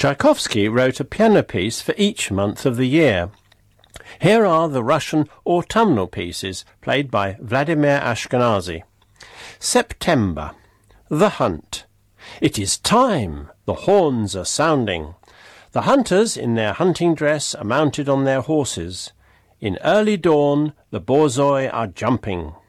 Tchaikovsky wrote a piano piece for each month of the year. Here are the Russian autumnal pieces played by Vladimir Ashkenazy. September. The hunt. It is time. The horns are sounding. The hunters in their hunting dress are mounted on their horses. In early dawn the borzoi are jumping.